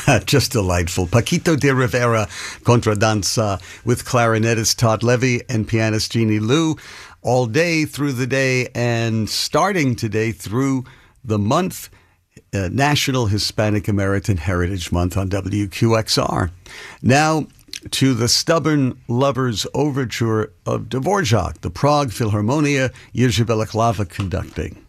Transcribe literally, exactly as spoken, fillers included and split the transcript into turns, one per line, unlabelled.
Just delightful. Paquito de Rivera Contradanza with clarinetist Todd Levy and pianist Jeannie Liu all day through the day and starting today through the month, uh, National Hispanic American Heritage Month on W Q X R. Now to the Stubborn Lovers Overture of Dvorak, the Prague Philharmonia, Jerzy Balaklava conducting.